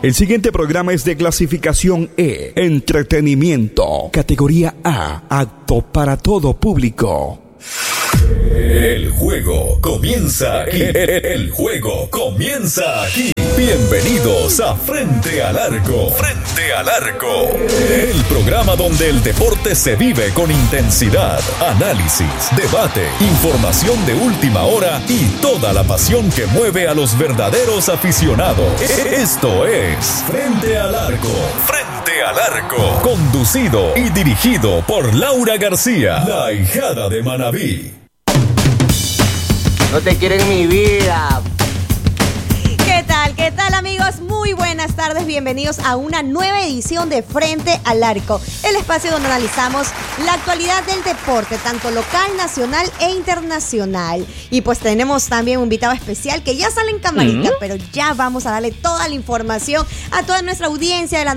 El siguiente programa es de clasificación E, entretenimiento, categoría A, apto para todo público. El juego comienza aquí. El juego comienza aquí. Bienvenidos a Frente al Arco. Frente al Arco. El programa donde el deporte se vive con intensidad, análisis, debate, información de última hora y toda la pasión que mueve a los verdaderos aficionados. Esto es Frente al Arco. Frente al Arco. Conducido y dirigido por Laura García, la hijada de Manabí. No te quiero en mi vida. ¿Qué tal? ¿Qué tal, amigos? Muy buenas tardes, bienvenidos a una nueva edición de Frente al Arco, el espacio donde analizamos la actualidad del deporte, tanto local, nacional e internacional. Y pues tenemos también un invitado especial que ya sale en camarita, pero ya vamos a darle toda la información a toda nuestra audiencia de la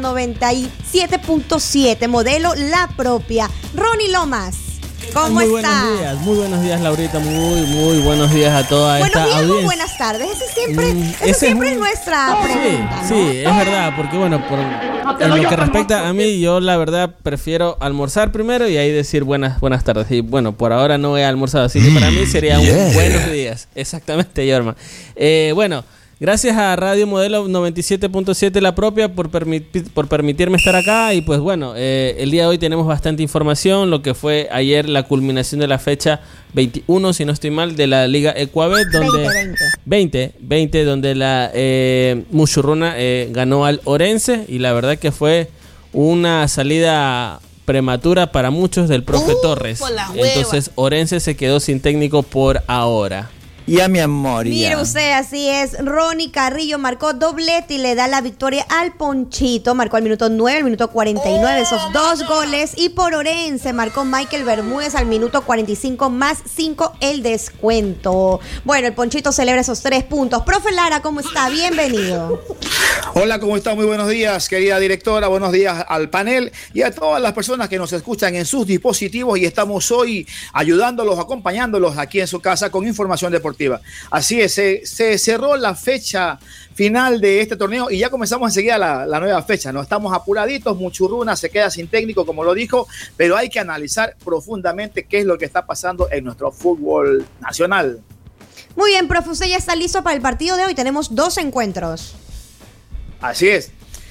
97.7, modelo La Propia. Ronnie Lomas. ¿Cómo está? Muy buenos días, Laurita, muy buenos días a toda esta audiencia. Buenos días o buenas tardes, esa siempre es nuestra pregunta, ¿no? Sí, es verdad, porque bueno, en lo que respecta a mí, yo la verdad prefiero almorzar primero y ahí decir buenas tardes. Y bueno, por ahora no he almorzado, así que para mí sería un buenos días. Exactamente, Yorma. Bueno, gracias a Radio Modelo 97.7 La Propia por permitirme estar acá. Y pues bueno, el día de hoy tenemos bastante información. Lo que fue ayer la culminación de la fecha 21, si no estoy mal, de la Liga Ecuabet, donde 20, donde la Muchurruna ganó al Orense. Y la verdad que fue una salida prematura para muchos del profe Torres. Entonces Orense se quedó sin técnico por ahora. Ya, mi amor, ya. Mire usted, así es. Ronnie Carrillo marcó doblete y le da la victoria al Ponchito. Marcó al minuto 9, al minuto 49, esos dos goles. Y por Orense marcó Michael Bermúdez al minuto 45 más 5 el descuento. Bueno, el Ponchito celebra esos 3 puntos. Profe Lara, ¿cómo está? Bienvenido. Hola, ¿cómo está? Muy buenos días, querida directora. Buenos días al panel y a todas las personas que nos escuchan en sus dispositivos. Y estamos hoy ayudándolos, acompañándolos aquí en su casa con información deportiva. Así es, se cerró la fecha final de este torneo y ya comenzamos enseguida la nueva fecha, ¿no? Estamos apuraditos, Muchurruna se queda sin técnico, como lo dijo, pero hay que analizar profundamente qué es lo que está pasando en nuestro fútbol nacional. Muy bien, profe, usted ya está listo para el partido de hoy. Tenemos 2 encuentros. Así es.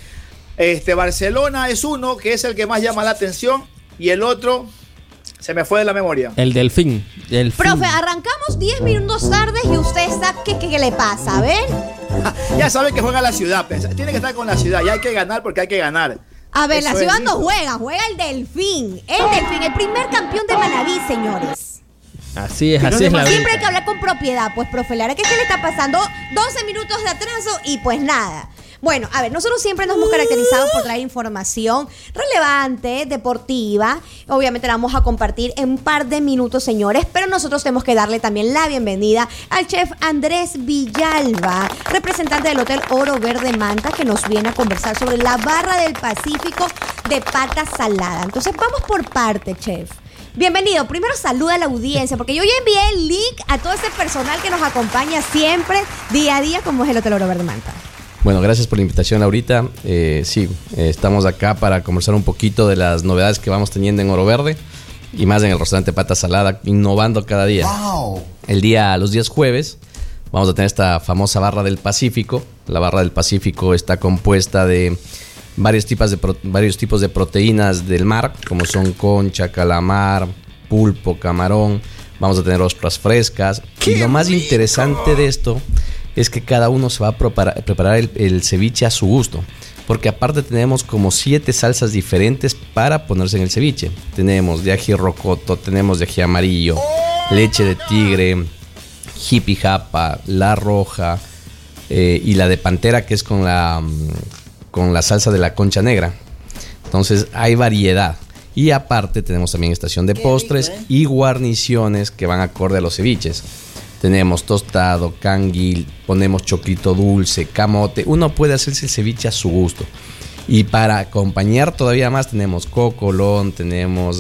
Barcelona es uno, que es el que más llama la atención, y el otro se me fue de la memoria. El Delfín. Profe, arrancamos 10 minutos tarde y usted sabe qué le pasa, ¿ven? Ya sabe que juega la ciudad, tiene que estar con la ciudad y hay que ganar porque hay que ganar. A ver, la ciudad no juega el Delfín. El primer campeón de Manabí, señores. Así es la vida. Siempre hay que hablar con propiedad. Pues, profe Lara, ¿qué le está pasando? 12 minutos de atraso y pues nada. Bueno, a ver, nosotros siempre nos hemos caracterizado por traer información relevante, deportiva. Obviamente la vamos a compartir en un par de minutos, señores, pero nosotros tenemos que darle también la bienvenida al chef Andrés Villalba, representante del Hotel Oro Verde Manta, que nos viene a conversar sobre la barra del Pacífico de pata salada. Entonces, vamos por parte, chef. Bienvenido. Primero saluda a la audiencia, porque yo ya envié el link a todo ese personal que nos acompaña siempre, día a día, como es el Hotel Oro Verde Manta. Bueno, gracias por la invitación, Laurita. Estamos acá para conversar un poquito de las novedades que vamos teniendo en Oro Verde y más en el restaurante Pata Salada, innovando cada día. ¡Wow! Los días jueves vamos a tener esta famosa barra del Pacífico. La barra del Pacífico está compuesta de varios tipos de proteínas del mar, como son concha, calamar, pulpo, camarón. Vamos a tener ostras frescas. Y lo más interesante de esto es que cada uno se va a preparar el ceviche a su gusto. Porque aparte tenemos como 7 salsas diferentes para ponerse en el ceviche. Tenemos de ají rocoto, tenemos de ají amarillo, leche de tigre, jipi japa, la roja y la de pantera, que es con la salsa de la concha negra. Entonces hay variedad. Y aparte tenemos también estación de postres y guarniciones que van acorde a los ceviches. Tenemos tostado, canguil, ponemos choclito dulce, camote. Uno puede hacerse el ceviche a su gusto. Y para acompañar todavía más tenemos cocolón, tenemos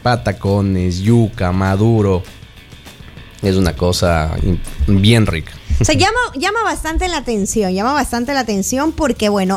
patacones, yuca, maduro. Es una cosa bien rica. O sea, llama bastante la atención porque, bueno,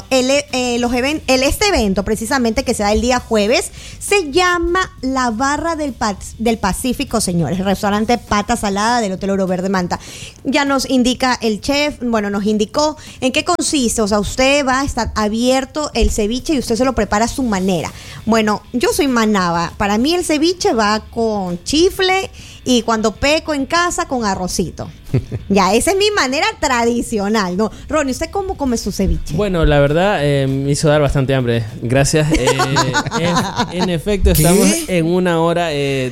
este evento precisamente que se da el día jueves se llama La Barra del Pacífico, señores, el restaurante Pata Salada del Hotel Oro Verde Manta. Ya nos indica el chef, bueno, nos indicó en qué consiste. O sea, usted va a estar abierto el ceviche y usted se lo prepara a su manera. Bueno, yo soy manaba. Para mí el ceviche va con chifle y cuando peco en casa con arrocito. Ya, esa es mi manera tradicional, ¿no? Ronnie, ¿usted cómo come su ceviche? Bueno, la verdad, me hizo dar bastante hambre. Gracias. En efecto, estamos en una hora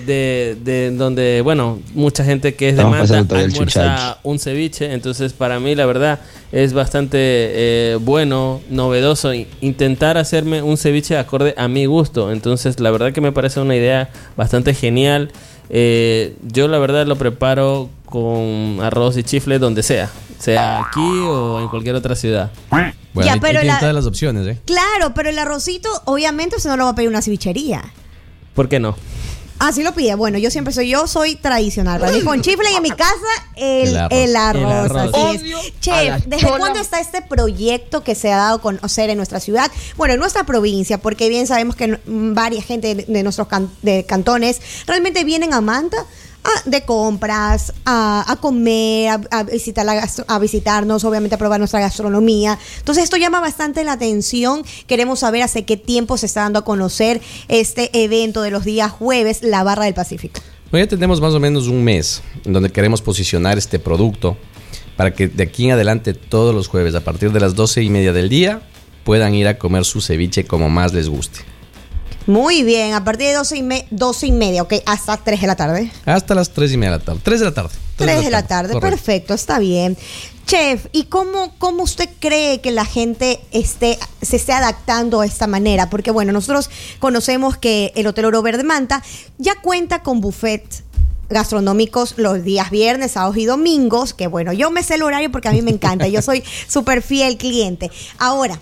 de donde, bueno, mucha gente que es de Manta almuerza un ceviche. Entonces, para mí, la verdad, es bastante bueno, novedoso intentar hacerme un ceviche acorde a mi gusto. Entonces, la verdad que me parece una idea bastante genial. Yo la verdad lo preparo con arroz y chifle donde sea aquí o en cualquier otra ciudad. Bueno, ya, pero tienen todas las opciones, ¿eh? Claro, pero el arrocito, obviamente, usted no lo va a pedir en una cevichería. ¿Por qué no? Así lo pide. Bueno, yo soy tradicional. Para mí con chifle y en mi casa el arroz. Así es. Chef, ¿desde cuándo está este proyecto que se ha dado a conocer en nuestra ciudad? Bueno, en nuestra provincia, porque bien sabemos que varias gente de nuestros cantones realmente vienen a Manta de compras, a comer, a visitarnos, obviamente a probar nuestra gastronomía. Entonces esto llama bastante la atención. Queremos saber hace qué tiempo se está dando a conocer este evento de los días jueves, La Barra del Pacífico. Bueno, ya tenemos más o menos un mes en donde queremos posicionar este producto para que de aquí en adelante todos los jueves a partir de las 12:30 del día puedan ir a comer su ceviche como más les guste. Muy bien, a partir de 12:30, ok, hasta 3 de la tarde. Hasta las 3:30 de la tarde. 3 de la tarde. 3 de la tarde, correcto. Perfecto, está bien. Chef, ¿y cómo usted cree que la gente se esté adaptando a esta manera? Porque bueno, nosotros conocemos que el Hotel Oro Verde Manta ya cuenta con buffet gastronómicos los días viernes, sábados y domingos, que bueno, yo me sé el horario porque a mí me encanta, yo soy súper fiel cliente. Ahora,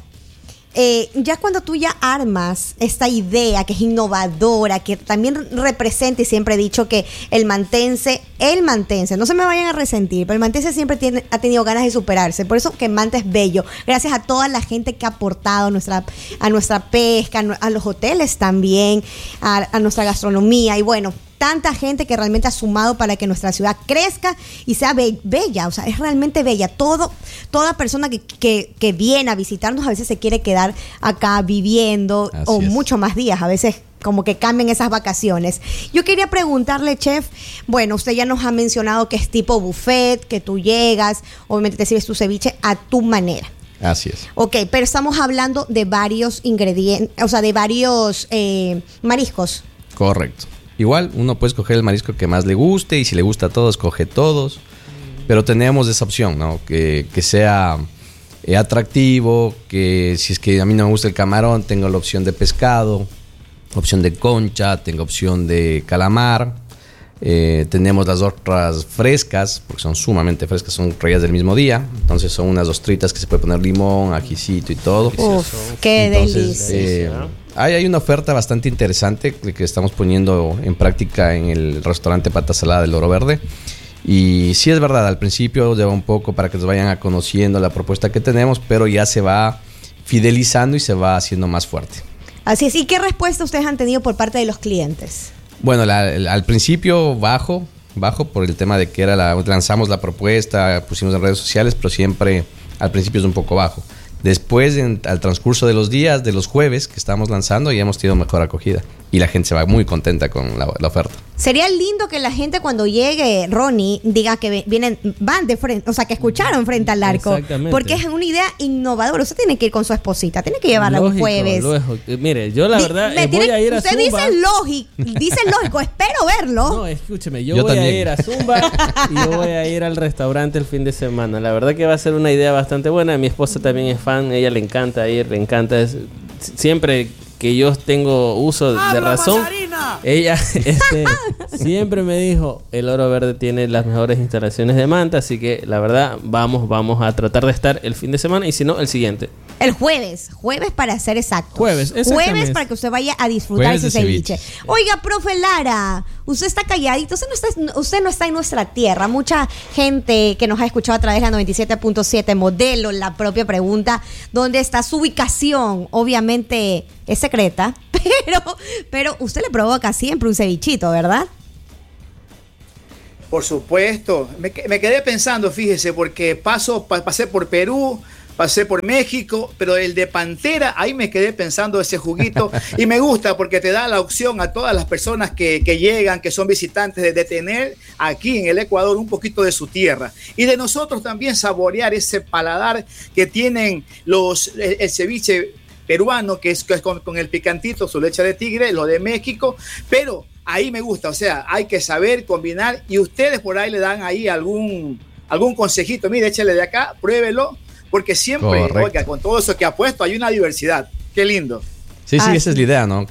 ya cuando tú ya armas esta idea que es innovadora, que también representa, y siempre he dicho que el mantense, no se me vayan a resentir, pero el mantense siempre ha tenido ganas de superarse, por eso que Manta es bello, gracias a toda la gente que ha aportado a nuestra pesca, a los hoteles también, a nuestra gastronomía, y bueno, tanta gente que realmente ha sumado para que nuestra ciudad crezca y sea bella, o sea, es realmente bella. Toda persona que viene a visitarnos a veces se quiere quedar acá viviendo mucho más días, a veces como que cambian esas vacaciones. Yo quería preguntarle, chef, bueno, usted ya nos ha mencionado que es tipo buffet, que tú llegas, obviamente te sirves tu ceviche a tu manera. Así es. Ok, pero estamos hablando de varios ingredientes, o sea, de varios mariscos. Correcto. Igual uno puede escoger el marisco que más le guste y si le gusta a todos, coge todos. Pero tenemos esa opción, ¿no? Que sea atractivo, que si es que a mí no me gusta el camarón, tengo la opción de pescado, opción de concha, tengo opción de calamar. Tenemos las otras frescas, porque son sumamente frescas, son traídas del mismo día. Entonces son unas ostritas que se puede poner limón, ajicito y todo. Uf, qué delicia. Hay una oferta bastante interesante que estamos poniendo en práctica en el restaurante Pata Salada del Oro Verde. Y sí es verdad, al principio lleva un poco para que nos vayan conociendo la propuesta que tenemos, pero ya se va fidelizando y se va haciendo más fuerte. Así es. ¿Y qué respuesta ustedes han tenido por parte de los clientes? Bueno, al principio bajo por el tema de que lanzamos la propuesta, pusimos en redes sociales, pero siempre al principio es un poco bajo. Después, al transcurso de los días, de los jueves que estamos lanzando, ya hemos tenido mejor acogida. Y la gente se va muy contenta con la oferta. Sería lindo que la gente cuando llegue, Ronnie, diga que van de frente, o sea, que escucharon frente al arco. Exactamente. Porque es una idea innovadora. Usted tiene que ir con su esposita, tiene que llevarla un jueves. Lógico. Mire, yo la verdad voy a ir a Zumba. Usted dice lógico, espero verlo. No, escúcheme, yo voy a ir a Zumba y yo voy a ir al restaurante el fin de semana. La verdad que va a ser una idea bastante buena. Mi esposa también es fan, ella le encanta ir, siempre que yo tengo uso de razón, ella siempre me dijo, el Oro Verde tiene las mejores instalaciones de Manta, así que la verdad vamos a tratar de estar el fin de semana y si no, el siguiente. El jueves para ser exacto. Jueves para que usted vaya a disfrutar Jueves ese de ceviche. Oiga, profe Lara, usted está calladito, usted no está en nuestra tierra. Mucha gente que nos ha escuchado a través de la 97.7 Modelo, la propia pregunta, ¿dónde está su ubicación? Obviamente es secreta, pero usted le provoca siempre un cevichito, ¿verdad? Por supuesto. Me quedé pensando, fíjese, porque pasé por Perú, pasé por México, pero el de Pantera, ahí me quedé pensando ese juguito y me gusta porque te da la opción a todas las personas que llegan, que son visitantes, de tener aquí en el Ecuador un poquito de su tierra y de nosotros también saborear ese paladar que tienen el ceviche peruano, que es con el picantito, su leche de tigre, lo de México, pero ahí me gusta, o sea, hay que saber combinar y ustedes por ahí le dan ahí algún consejito, mire, échale de acá, pruébelo, porque siempre, oiga, con todo eso que ha puesto, hay una diversidad. Qué lindo. Sí, esa es la idea, ¿no?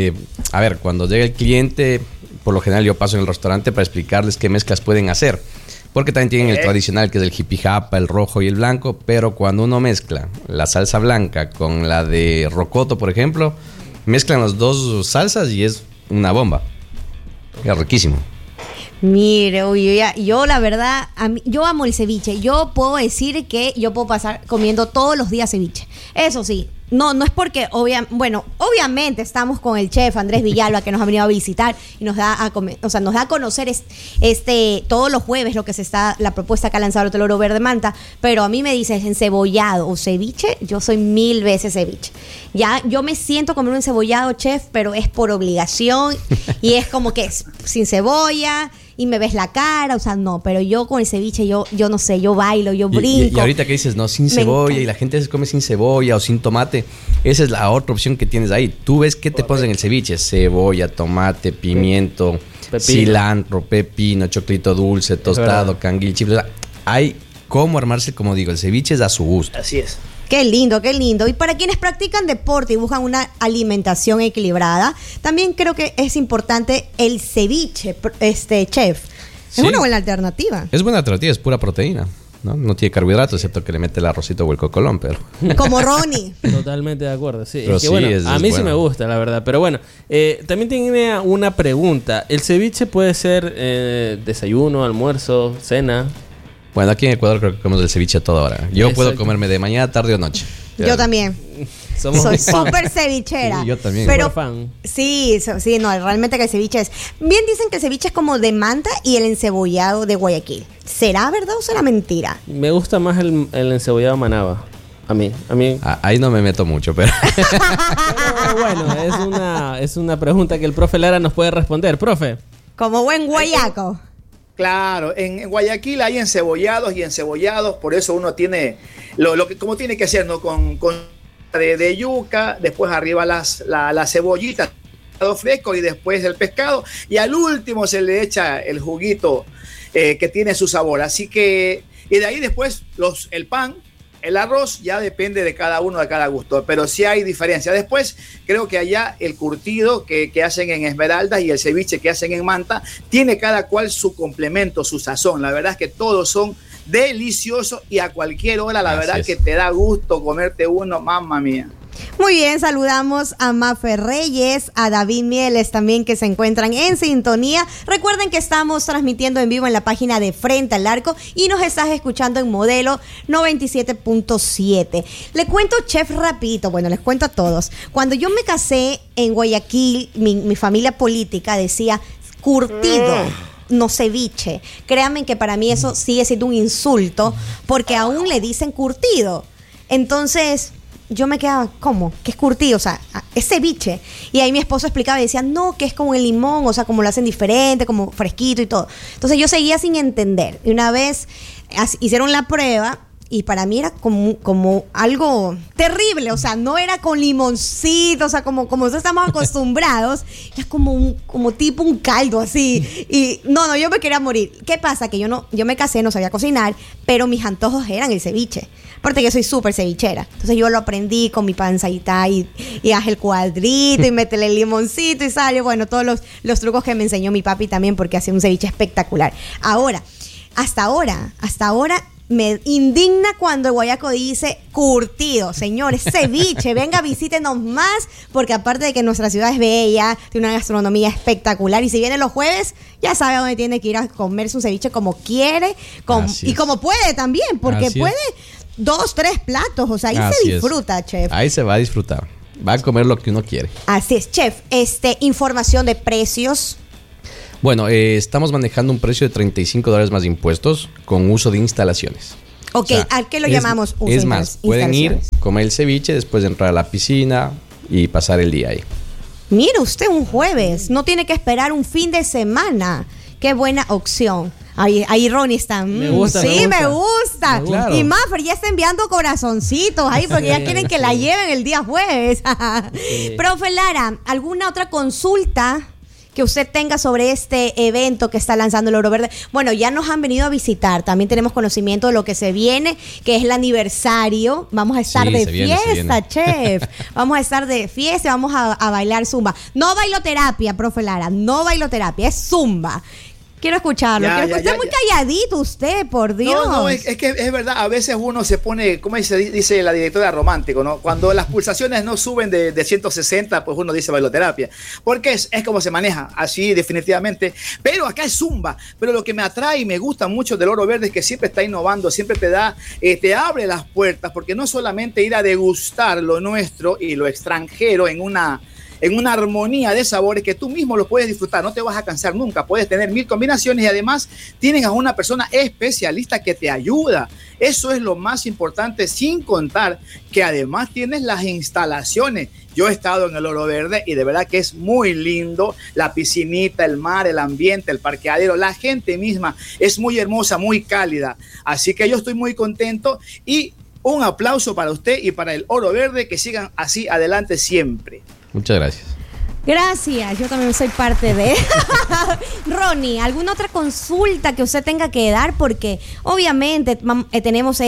A ver, cuando llega el cliente, por lo general yo paso en el restaurante para explicarles qué mezclas pueden hacer. Porque también tienen el tradicional, que es el jipijapa, el rojo y el blanco, pero cuando uno mezcla la salsa blanca con la de rocoto, por ejemplo, mezclan las dos salsas y es una bomba. Es riquísimo. Mire, yo la verdad, yo amo el ceviche. Yo puedo decir que yo puedo pasar comiendo todos los días ceviche. Eso sí, no es porque, obviamente estamos con el chef Andrés Villalba, que nos ha venido a visitar y nos da a conocer todos los jueves lo que la propuesta que ha lanzado el Hotel Oro Verde Manta. Pero a mí me dices encebollado o ceviche, yo soy 1000 veces ceviche. Ya yo me siento comer un encebollado, chef, pero es por obligación y es como que es sin cebolla y me ves la cara, o sea, no, pero yo con el ceviche, yo no sé, yo bailo, yo brinco. Y ahorita que dices, no, sin cebolla, y la gente se come sin cebolla o sin tomate, esa es la otra opción que tienes ahí. Tú ves qué te pones en el ceviche: cebolla, tomate, pimiento, cilantro, pepino, choclito dulce, tostado, canguil, chifles. O sea, hay cómo armarse, como digo, el ceviche es a su gusto. Así es. Qué lindo, qué lindo. Y para quienes practican deporte y buscan una alimentación equilibrada, también creo que es importante el ceviche, chef. Sí. Es una buena alternativa. Es buena alternativa, es pura proteína. No tiene carbohidratos, excepto que le mete el arrocito o el cocolón, pero... Como Ronnie. Totalmente de acuerdo, sí. Pero es que, sí, bueno, a mí bueno. sí me gusta, la verdad. Pero bueno, también tiene una pregunta. ¿El ceviche puede ser desayuno, almuerzo, cena? Bueno, aquí en Ecuador creo que comemos el ceviche a toda hora. Yo puedo comerme de mañana, tarde o noche. Yo también. Soy súper cevichera. Sí, yo también. Pero fan. Sí, no, realmente que el ceviche es... Bien dicen que el ceviche es como de Manta y el encebollado de Guayaquil. ¿Será verdad o será mentira? Me gusta más el encebollado Manaba. A mí. Ahí no me meto mucho, pero... Pero bueno, es una pregunta que el profe Lara nos puede responder. Profe. Como buen guayaco. Claro, en Guayaquil hay encebollados y encebollados, por eso uno tiene lo que como tiene que hacer, ¿no? Con de yuca, después arriba la cebollita fresco y después el pescado y al último se le echa el juguito que tiene su sabor. Así que, y de ahí después el pan, el arroz, ya depende de cada uno, de cada gusto, pero sí hay diferencia. Después creo que allá el curtido que hacen en Esmeraldas y el ceviche que hacen en Manta, tiene cada cual su complemento, su sazón. La verdad es que todos son deliciosos y a cualquier hora la verdad que te da gusto comerte uno, mamma mía. Muy bien, saludamos a Mafe Reyes, a David Mieles también, que se encuentran en sintonía. Recuerden que estamos transmitiendo en vivo en la página de Frente al Arco y nos estás escuchando en Modelo 97.7. Le cuento, chef, rapidito, bueno, les cuento a todos. Cuando yo me casé en Guayaquil, mi familia política decía curtido, no ceviche. Créanme que para mí eso sigue siendo un insulto, porque aún le dicen curtido. Entonces... yo me quedaba, ¿cómo? ¿Qué es curtido? O sea, es ceviche. Y ahí mi esposo explicaba y decía, no, que es como el limón, o sea, como lo hacen diferente, como fresquito y todo. Entonces yo seguía sin entender. Y una vez hicieron la prueba y para mí era como algo terrible. O sea, no era con limoncito, o sea, como nosotros estamos acostumbrados. Era como tipo un caldo así. Y no, yo me quería morir. ¿Qué pasa? Que yo me casé, no sabía cocinar, pero mis antojos eran el ceviche. Aparte que yo soy súper cevichera. Entonces yo lo aprendí con mi panzaita y haz el cuadrito y métele el limoncito y sale. Bueno, todos los trucos que me enseñó mi papi también, porque hace un ceviche espectacular. Hasta ahora, me indigna cuando el guayaco dice curtido. Señores, ceviche, venga, visítenos más, porque aparte de que nuestra ciudad es bella, tiene una gastronomía espectacular, y si viene los jueves, ya sabe a dónde tiene que ir a comerse un ceviche como quiere, y como puede también, porque Así puede es. 2, 3 platos, o sea, ahí Así se disfruta, chef. Ahí se va a disfrutar. Va a comer lo que uno quiere. Así es, chef. Información de precios. Bueno, estamos manejando un precio de $35 más impuestos con uso de instalaciones. Ok, O sea, ¿a qué lo llamamos uso Es de más, pueden ir, instalaciones? comer el ceviche, después de entrar a la piscina y pasar el día ahí. Mire usted, un jueves. No tiene que esperar un fin de semana. Qué buena opción. Ahí Ronnie está. Me gusta, sí, me me gusta. gusta. Claro. Y Maffer ya está enviando corazoncitos ahí porque ya Sí, quieren que la lleven el día jueves. Sí. Profe Lara, ¿alguna otra consulta que usted tenga sobre este evento que está lanzando el Oro Verde? Bueno, ya nos han venido a visitar. También tenemos conocimiento de lo que se viene, que es el aniversario. Vamos a estar Sí, de se viene, se fiesta, viene. chef. Vamos a estar de fiesta, vamos a bailar zumba. No bailoterapia, profe Lara, no bailoterapia, es zumba. Quiero escucharlo. Está muy calladito usted, por Dios. No, es que es verdad, a veces uno se pone, ¿cómo dice la directora, romántico, ¿no? Cuando las pulsaciones no suben de 160, pues uno dice bailoterapia. Porque es como se maneja, así definitivamente. Pero acá es zumba. Pero lo que me atrae y me gusta mucho del Oro Verde es que siempre está innovando, siempre te abre las puertas, porque no solamente ir a degustar lo nuestro y lo extranjero en una armonía de sabores que tú mismo lo puedes disfrutar, no te vas a cansar nunca, puedes tener 1000 combinaciones y además tienen a una persona especialista que te ayuda. Eso es lo más importante, sin contar que además tienes las instalaciones. Yo he estado en el Oro Verde y de verdad que es muy lindo, la piscinita, el mar, el ambiente, el parqueadero, la gente misma es muy hermosa, muy cálida, así que yo estoy muy contento y un aplauso para usted y para el Oro Verde, que sigan así adelante siempre. Muchas gracias. Gracias, yo también soy parte de... Ronnie, ¿alguna otra consulta que usted tenga que dar? Porque obviamente tenemos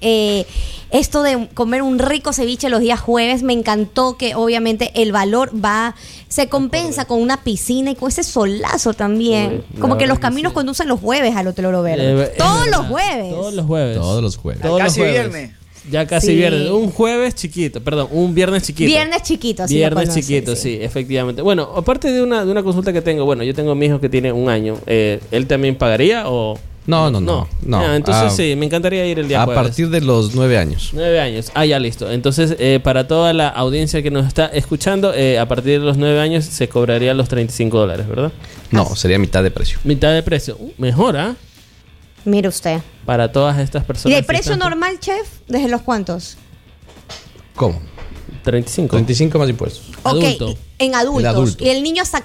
esto de comer un rico ceviche los días jueves. Me encantó que obviamente el valor se compensa con una piscina y con ese solazo también. Uy, como que los sí. caminos conducen los jueves al Hotel Oro Verde. Todos los jueves. Todos los jueves. Todos los jueves. Todos Casi los jueves. viernes. Ya casi Sí. viernes. Un jueves chiquito, perdón, un viernes chiquito. Viernes chiquito, así lo Viernes conoce, chiquito, sí, efectivamente. Bueno, aparte de una consulta que tengo, bueno, yo tengo a mi hijo que tiene 1 año. ¿Él también pagaría o...? No. Ah, entonces sí, me encantaría ir el día A jueves. partir de los 9 años. 9 años. Ah, ya listo. Entonces, para toda la audiencia que nos está escuchando, a partir de los 9 años se cobraría los $35, ¿verdad? No, sería mitad de precio. Mitad de precio. Mejor, ¿ah? Mire usted. Para todas estas ¿Y personas. de que precio están- normal, chef? ¿Desde los cuántos? ¿Cómo? 35. 35 más impuestos. Adulto. Ok, en adultos. El adulto. ¿Y el niño hasta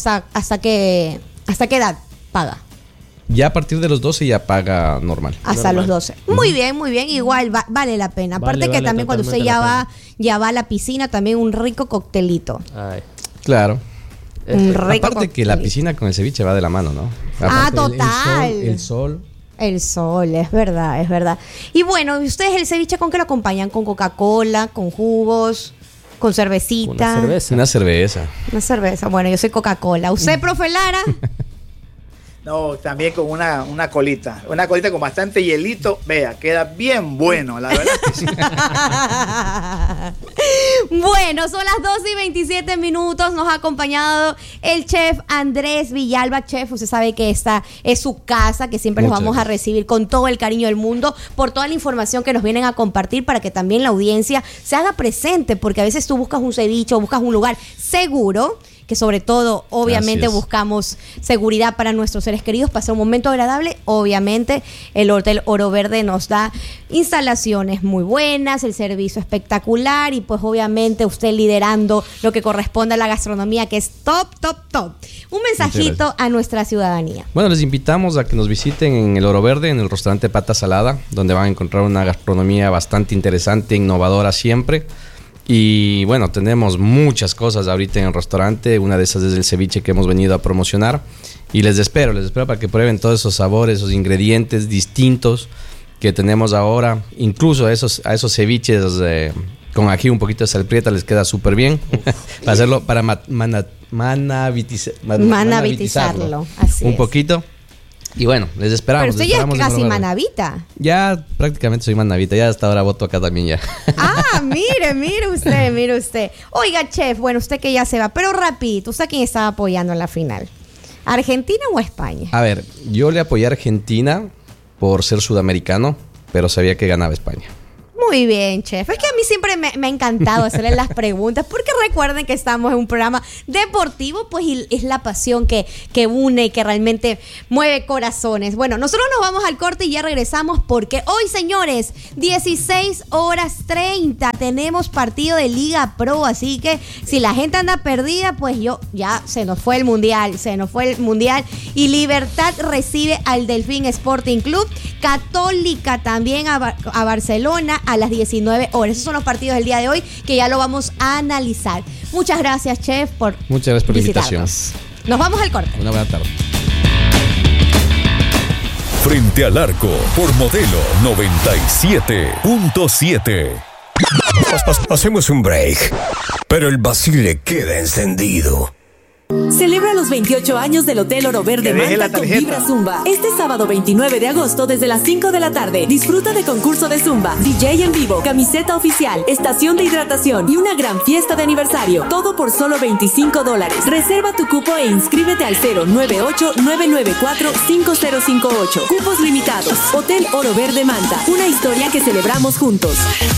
qué edad paga? Ya a partir de los 12 ya paga normal. Hasta Normal. los 12. Muy bien, muy bien. Igual vale la pena. Aparte que Vale también cuando usted totalmente ya va a la piscina, también un rico coctelito. Ay. Claro. Un rico Aparte que la coctelito. piscina con el ceviche va de la mano, ¿no? Ah, Aparte total. El sol. El sol, es verdad, es verdad. Y bueno, ¿y ustedes el ceviche con qué lo acompañan? ¿Con Coca-Cola, con jugos, con cervecita? Una cerveza. Una cerveza. Una cerveza. Bueno, yo soy Coca-Cola. ¿Usted, profe Lara? No, también con una colita. Una colita con bastante hielito. Vea, queda bien bueno, la verdad que sí. Bueno, son las 12:27. Nos ha acompañado el chef Andrés Villalba. Chef, usted sabe que esta es su casa, que siempre nos Muchas vamos a gracias. recibir con todo el cariño del mundo por toda la información que nos vienen a compartir para que también la audiencia se haga presente, porque a veces tú buscas un ceviche o buscas un lugar seguro, que sobre todo, obviamente, Así es. buscamos seguridad para nuestros seres queridos, pasar un momento agradable. Obviamente, el Hotel Oro Verde nos da instalaciones muy buenas, el servicio espectacular y pues obviamente usted liderando lo que corresponde a la gastronomía, que es top. Un mensajito gracias. a nuestra ciudadanía. Bueno, les invitamos a que nos visiten en el Oro Verde, en el restaurante Pata Salada, donde van a encontrar una gastronomía bastante interesante, innovadora siempre. Y bueno, tenemos muchas cosas ahorita en el restaurante. Una de esas es el ceviche que hemos venido a promocionar. Y les espero para que prueben todos esos sabores, esos ingredientes distintos que tenemos ahora. Incluso a esos ceviches con ají, un poquito de sal prieta, les queda súper bien. Para hacerlo, para manavitizarlo. Así Un es. poquito. Y bueno, les esperamos. Pero usted ya es casi manavita. Ya prácticamente soy manavita. Ya hasta ahora voto acá también ya. Ah, mire usted. Oiga, chef, bueno, usted que ya se va, pero rapidito, ¿usted a quién estaba apoyando en la final? ¿Argentina o España? A ver, yo le apoyé a Argentina por ser sudamericano, pero sabía que ganaba España. Muy bien, chef. Es que a mí siempre me ha encantado hacerle las preguntas, porque recuerden que estamos en un programa deportivo, pues y es la pasión que une y que realmente mueve corazones. Bueno, nosotros nos vamos al corte y ya regresamos, porque hoy, señores, 16:30 tenemos partido de Liga Pro, así que si la gente anda perdida, pues ya se nos fue el mundial, y Libertad recibe al Delfín Sporting Club, Católica también a Barcelona a las 19 horas. Esos son los partidos del día de hoy que ya lo vamos a analizar. Muchas gracias, chef, Muchas gracias por la invitación. Nos vamos al corte. Una buena tarde. Frente al Arco por Modelo 97.7. Hacemos un break, pero el Basile queda encendido. Celebra los 28 años del Hotel Oro Verde Manta con Vibra Zumba. Este sábado 29 de agosto desde las 5 de la tarde. Disfruta de concurso de Zumba, DJ en vivo, camiseta oficial, estación de hidratación y una gran fiesta de aniversario. Todo por solo $25. Reserva tu cupo e inscríbete al 098-994-5058. Cupos limitados. Hotel Oro Verde Manta. Una historia que celebramos juntos.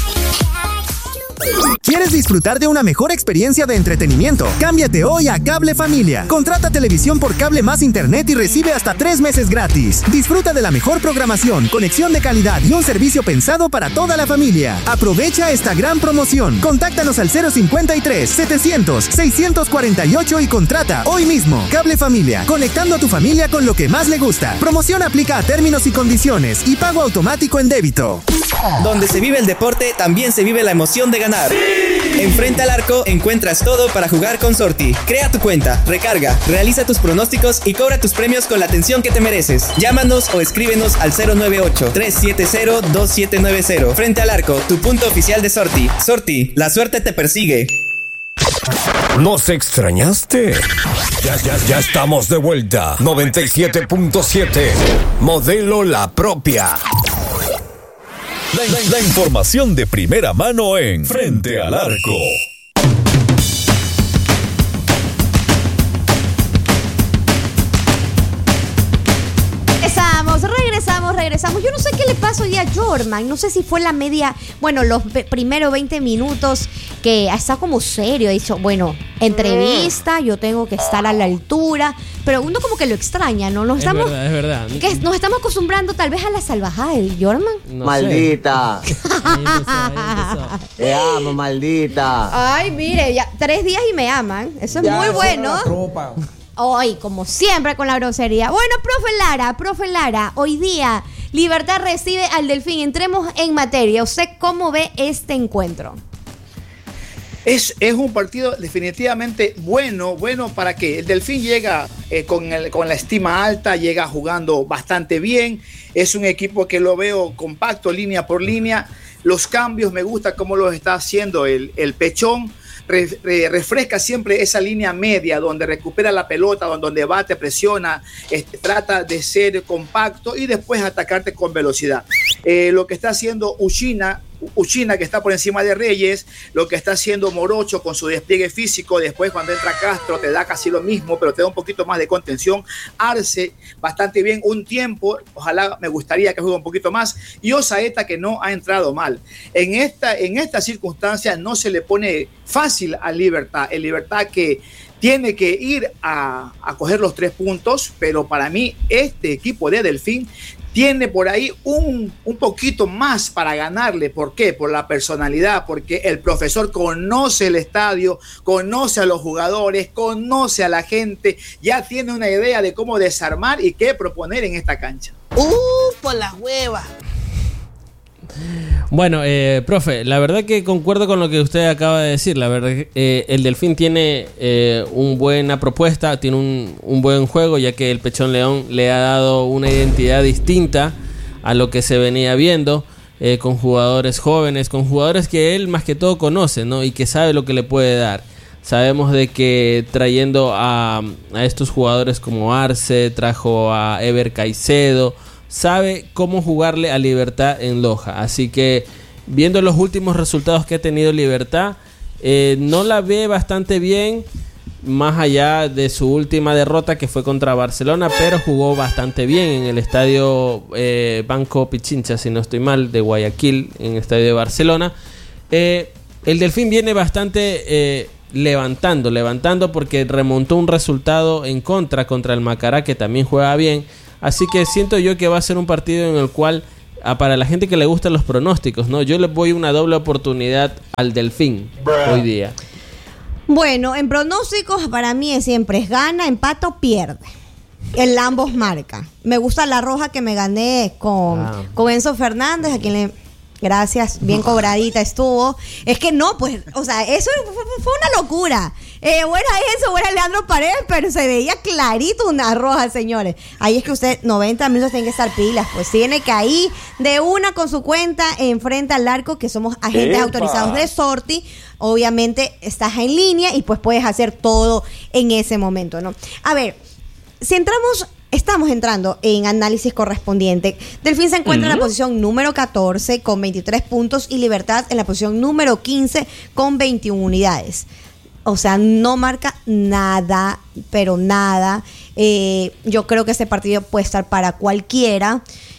¿Quieres disfrutar de una mejor experiencia de entretenimiento? Cámbiate hoy a Cable Familia. Contrata televisión por cable más internet y recibe hasta 3 meses gratis. Disfruta de la mejor programación, conexión de calidad y un servicio pensado para toda la familia. Aprovecha esta gran promoción. Contáctanos al 053-700-648 y contrata hoy mismo. Cable Familia, conectando a tu familia con lo que más le gusta. Promoción aplica a términos y condiciones y pago automático en débito. Donde se vive el deporte, también se vive la emoción de ganar. ¡Sí! En Frente al Arco encuentras todo para jugar con Sorti. Crea tu cuenta, recarga, realiza tus pronósticos y cobra tus premios con la atención que te mereces. Llámanos o escríbenos al 098-370-2790. Frente al Arco, tu punto oficial de Sorti. Sorti, la suerte te persigue. ¿Nos extrañaste? Ya estamos de vuelta. 97.7. Modelo La Propia. La información de primera mano en Frente al Arco. Regresamos. Yo no sé qué le pasó hoy a Jorman. No sé si fue la media, los primeros 20 minutos que está como serio. Ha dicho, entrevista, yo tengo que estar a la altura. Pero uno como que lo extraña, ¿no? Es verdad. ¿Qué? Nos estamos acostumbrando tal vez a la salvajada de Jorman. No maldita. Te amo, maldita. Ay, mire, ya 3 días y me aman. Eso es muy bueno. Hoy, como siempre, con la grosería. Bueno, profe Lara, hoy día Libertad recibe al Delfín. Entremos en materia. ¿Usted cómo ve este encuentro? Es un partido definitivamente bueno para que el Delfín llega con la estima alta, llega jugando bastante bien. Es un equipo que lo veo compacto, línea por línea. Los cambios me gusta cómo los está haciendo el Pechón. Refresca siempre esa línea media donde recupera la pelota, donde bate, presiona, trata de ser compacto y después atacarte con velocidad. Lo que está haciendo Uchina, que está por encima de Reyes, lo que está haciendo Morocho con su despliegue físico, después cuando entra Castro te da casi lo mismo, pero te da un poquito más de contención. Arce, bastante bien, un tiempo, ojalá me gustaría que juegue un poquito más, y Osaeta, que no ha entrado mal. En esta circunstancia no se le pone fácil a Libertad, el Libertad que tiene que ir a coger los 3 puntos, pero para mí este equipo de Delfín tiene por ahí un poquito más para ganarle. ¿Por qué? Por la personalidad, porque el profesor conoce el estadio, conoce a los jugadores, conoce a la gente, ya tiene una idea de cómo desarmar y qué proponer en esta cancha. Por las huevas. Bueno, profe, la verdad que concuerdo con lo que usted acaba de decir. La verdad que el Delfín tiene una buena propuesta, tiene un buen juego, ya que el Pechón León le ha dado una identidad distinta a lo que se venía viendo, con jugadores jóvenes, con jugadores que él más que todo conoce, ¿no? Y que sabe lo que le puede dar. Sabemos de que trayendo a estos jugadores como Arce, trajo a Ever Caicedo, sabe cómo jugarle a Libertad en Loja. Así que viendo los últimos resultados que ha tenido Libertad, no la ve bastante bien, más allá de su última derrota que fue contra Barcelona, pero jugó bastante bien en el estadio Banco Pichincha, si no estoy mal, de Guayaquil, en el estadio de Barcelona. El Delfín viene bastante levantando porque remontó un resultado en contra el Macará, que también juega bien. Así que siento yo que va a ser un partido en el cual, para la gente que le gustan los pronósticos, ¿no? Yo le voy una doble oportunidad al Delfín hoy día. Bueno, en pronósticos para mí siempre es gana, empate o pierde. El ambos marca. Me gusta la roja que me gané con Enzo Fernández, a quien le... Gracias, bien cobradita estuvo. Es que no, pues, o sea, eso fue una locura. Buena Leandro Paredes, pero se veía clarito una roja, señores. Ahí es que usted 90 minutos tiene que estar pilas, pues tiene que ahí de una con su cuenta enfrente al arco, que somos agentes autorizados de Sorti. Obviamente estás en línea y pues puedes hacer todo en ese momento, ¿no? A ver, estamos entrando en análisis correspondiente. Delfín se encuentra en la posición número 14 con 23 puntos y Libertad en la posición número 15 con 21 unidades. O sea, no marca nada, pero nada. Yo creo que este partido puede estar para cualquiera.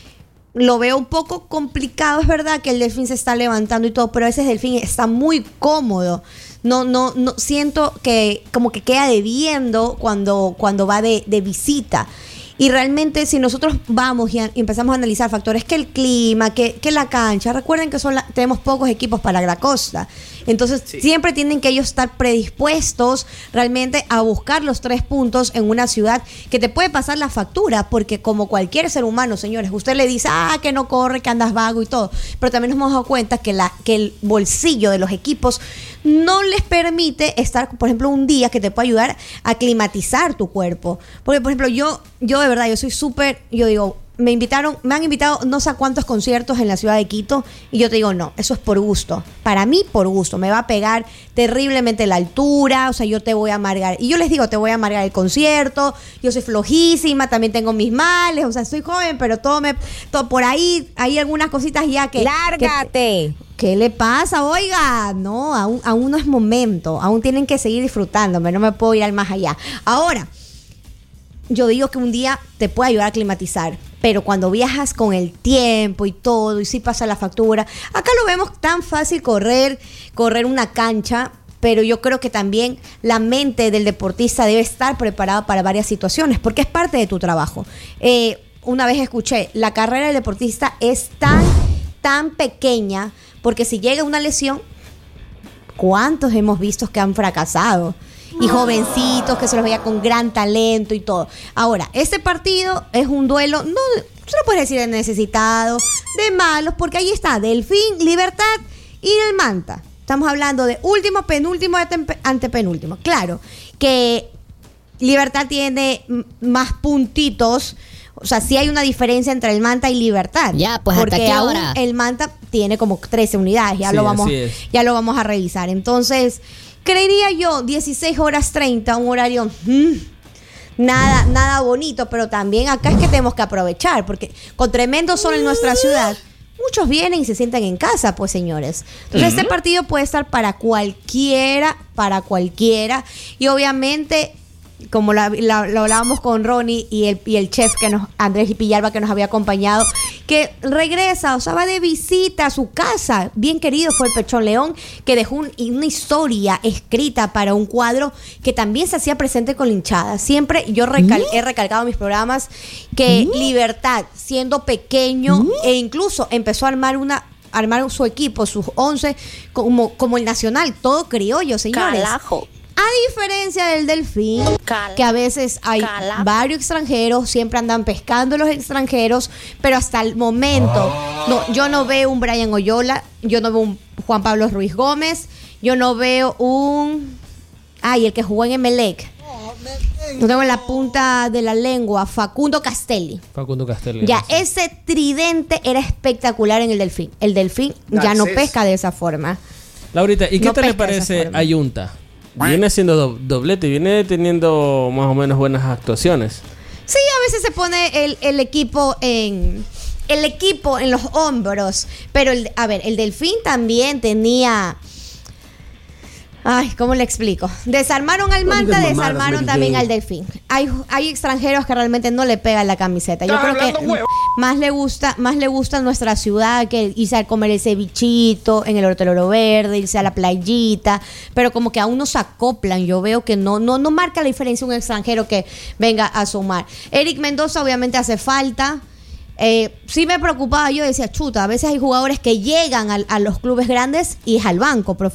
Lo veo un poco complicado, es verdad que el Delfín se está levantando y todo, pero a veces Delfín está muy cómodo. No siento que como que queda debiendo cuando va de visita. Y realmente si nosotros vamos y empezamos a analizar factores, que el clima, que la cancha, recuerden que tenemos pocos equipos para la costa. Entonces siempre tienen que ellos estar predispuestos realmente a buscar los 3 puntos en una ciudad que te puede pasar la factura, porque como cualquier ser humano, señores, usted le dice, que no corre, que andas vago y todo, pero también nos hemos dado cuenta que el bolsillo de los equipos no les permite estar, por ejemplo, un día que te pueda ayudar a climatizar tu cuerpo. Porque, por ejemplo, yo de verdad, yo soy súper, yo digo, me han invitado no sé a cuántos conciertos en la ciudad de Quito y yo te digo, no, eso es por gusto. Para mí, por gusto. Me va a pegar terriblemente la altura, o sea, yo te voy a amargar. Y yo les digo, te voy a amargar el concierto, yo soy flojísima, también tengo mis males, o sea, soy joven, pero todo por ahí, hay algunas cositas ya que... ¡Lárgate! ¿Qué le pasa? Oiga, no, aún no es momento, aún tienen que seguir disfrutándome, no me puedo ir al más allá. Ahora, yo digo que un día te puede ayudar a climatizar, pero cuando viajas con el tiempo y todo, y sí pasa la factura, acá lo vemos tan fácil correr una cancha, pero yo creo que también la mente del deportista debe estar preparada para varias situaciones, porque es parte de tu trabajo. Una vez escuché, la carrera del deportista es tan pequeña, porque si llega una lesión, ¿cuántos hemos visto que han fracasado? Y jovencitos que se los veía con gran talento y todo. Ahora, este partido es un duelo, no se lo puedes decir de necesitados, de malos, porque ahí está Delfín, Libertad y el Manta. Estamos hablando de último, penúltimo, antepenúltimo. Claro que Libertad tiene más puntitos. O sea, sí hay una diferencia entre el Manta y Libertad. Ya, pues porque ¿hasta qué aún hora? El Manta tiene como 13 unidades. Ya lo vamos a revisar. Entonces, creería yo 16:30, un horario nada bonito, pero también acá es que tenemos que aprovechar, porque con tremendo sol en nuestra ciudad, muchos vienen y se sientan en casa, pues, señores. Entonces, este partido puede estar para cualquiera, y obviamente, como lo hablábamos con Ronnie y el chef Andrés Villalba, que nos había acompañado, que regresa, o sea, va de visita a su casa. Bien querido fue el Pechón León, que dejó una historia escrita para un cuadro que también se hacía presente con la hinchada. Siempre yo he recalcado en mis programas que Libertad, siendo pequeño, e incluso empezó a armar su equipo, sus 11, como el Nacional, todo criollo, señores. Calajo. A diferencia del Delfín, que a veces hay varios extranjeros, siempre andan pescando los extranjeros, pero hasta el momento yo no veo un Brian Oyola, yo no veo un Juan Pablo Ruiz Gómez, yo no veo el que jugó en Emelec. No tengo en la punta de la lengua, Facundo Castelli. Ya, ese tridente era espectacular en el Delfín. El Delfín ya no pesca de esa forma. Laurita, ¿y qué te le parece a Junta? viene haciendo doblete, viene teniendo más o menos buenas actuaciones. Sí, a veces se pone el equipo en los hombros, pero el Delfín también tenía... Ay, ¿cómo le explico? Desarmaron al Manta, desarmaron también al Delfín. Hay extranjeros que realmente no le pegan la camiseta. Yo creo que más le gusta nuestra ciudad que irse a comer el cevichito en el Hotel Oro Verde, irse a la playita, pero como que aún no se acoplan. Yo veo que no marca la diferencia un extranjero que venga a sumar. Eric Mendoza obviamente hace falta. Sí me preocupaba, yo decía, chuta, a veces hay jugadores que llegan a los clubes grandes y es al banco, profe.